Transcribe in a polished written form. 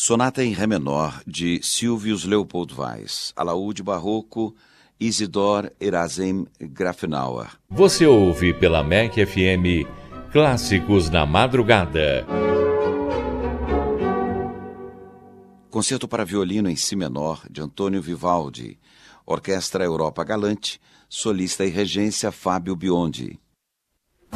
Sonata em Ré menor, de Silvius Leopold Weiss, alaúde barroco, Isidor Erasem Grafenauer. Você ouve pela MEC FM Clássicos na Madrugada. Concerto para violino em Si menor, de Antônio Vivaldi. Orquestra Europa Galante, solista e regência Fábio Biondi.